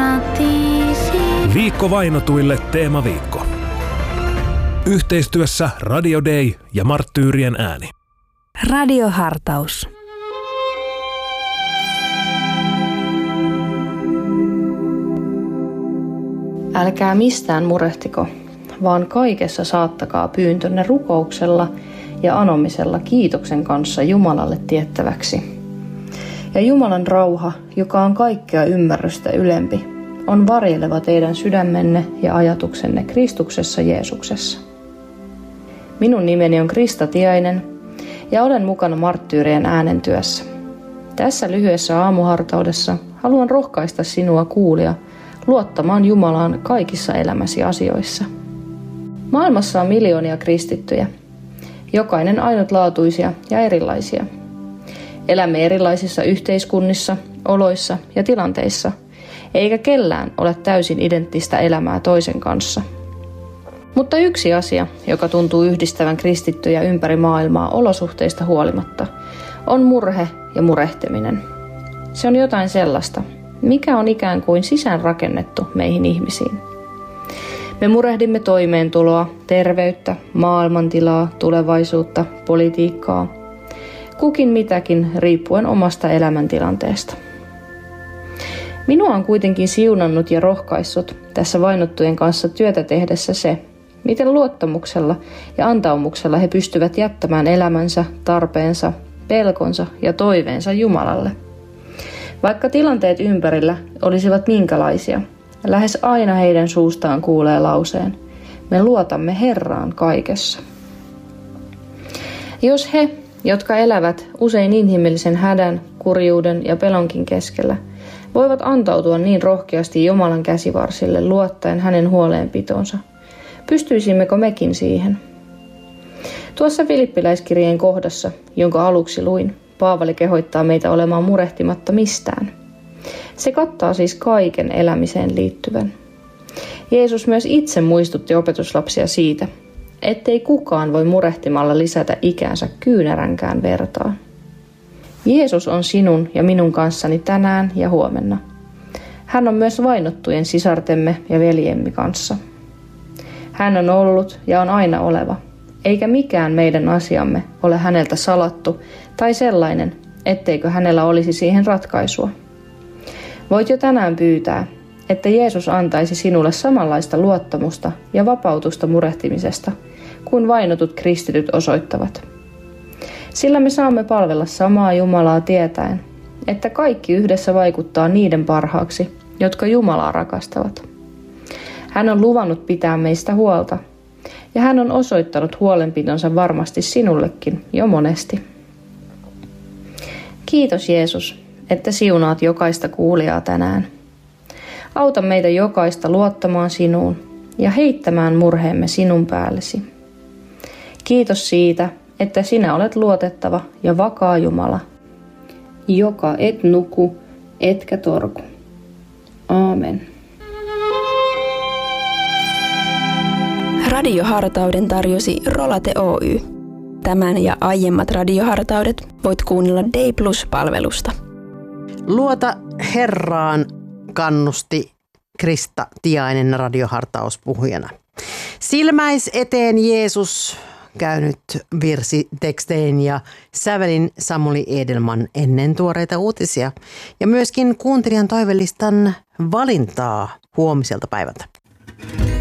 Viikko vainotuille teemaviikko. Yhteistyössä Radio Day ja Marttyyrien ääni. Radiohartaus. Älkää mistään murehtiko, vaan kaikessa saattakaa pyyntönne rukouksella ja anomisella kiitoksen kanssa Jumalalle tiettäväksi. Ja Jumalan rauha, joka on kaikkea ymmärrystä ylempi, on varjeleva teidän sydämenne ja ajatuksenne Kristuksessa Jeesuksessa. Minun nimeni on Krista Tiainen ja olen mukana Marttyyrien äänen työssä. Tässä lyhyessä aamuhartaudessa haluan rohkaista sinua kuulija luottamaan Jumalaan kaikissa elämäsi asioissa. Maailmassa on miljoonia kristittyjä, jokainen ainutlaatuisia ja erilaisia. Elämme erilaisissa yhteiskunnissa, oloissa ja tilanteissa, eikä kellään ole täysin identtistä elämää toisen kanssa. Mutta yksi asia, joka tuntuu yhdistävän kristittyjä ympäri maailmaa olosuhteista huolimatta, on murhe ja murehtiminen. Se on jotain sellaista, mikä on ikään kuin sisäänrakennettu meihin ihmisiin. Me murehdimme toimeentuloa, terveyttä, maailmantilaa, tulevaisuutta, politiikkaa, kukin mitäkin riippuen omasta elämäntilanteesta. Minua on kuitenkin siunannut ja rohkaissut tässä vainottujen kanssa työtä tehdessä se, miten luottamuksella ja antaumuksella he pystyvät jättämään elämänsä, tarpeensa, pelkonsa ja toiveensa Jumalalle. Vaikka tilanteet ympärillä olisivat minkälaisia, lähes aina heidän suustaan kuulee lauseen, me luotamme Herraan kaikessa. Jos he, jotka elävät usein inhimillisen hädän, kurjuuden ja pelonkin keskellä, voivat antautua niin rohkeasti Jumalan käsivarsille luottaen hänen huoleenpitonsa, pystyisimmekö mekin siihen? Tuossa Filippiläiskirjeen kohdassa, jonka aluksi luin, Paavali kehottaa meitä olemaan murehtimatta mistään. Se kattaa siis kaiken elämiseen liittyvän. Jeesus myös itse muistutti opetuslapsia siitä, ettei kukaan voi murehtimalla lisätä ikäänsä kyynäränkään vertaa. Jeesus on sinun ja minun kanssani tänään ja huomenna. Hän on myös vainottujen sisartemme ja veljemme kanssa. Hän on ollut ja on aina oleva, eikä mikään meidän asiamme ole häneltä salattu tai sellainen, etteikö hänellä olisi siihen ratkaisua. Voit jo tänään pyytää, että Jeesus antaisi sinulle samanlaista luottamusta ja vapautusta murehtimisesta, kuin vainotut kristityt osoittavat. Sillä me saamme palvella samaa Jumalaa tietäen, että kaikki yhdessä vaikuttaa niiden parhaaksi, jotka Jumalaa rakastavat. Hän on luvannut pitää meistä huolta, ja hän on osoittanut huolenpitonsa varmasti sinullekin jo monesti. Kiitos Jeesus, että siunaat jokaista kuulijaa tänään. Auta meitä jokaista luottamaan sinuun ja heittämään murheemme sinun päällesi. Kiitos siitä, että sinä olet luotettava ja vakaa Jumala, joka et nuku, etkä torku. Aamen. Radiohartauden tarjosi Rolate Oy. Tämän ja aiemmat radiohartaudet voit kuunnella Day Plus-palvelusta. Luota Herraan, kannusti Krista Tiainen radiohartauspuhujana. Silmäis eteen Jeesus, käynyt virsitekstein ja sävelin Samuli Edelman ennen tuoreita uutisia. Ja myöskin kuuntelijan toivelistan valintaa huomiselta päivältä.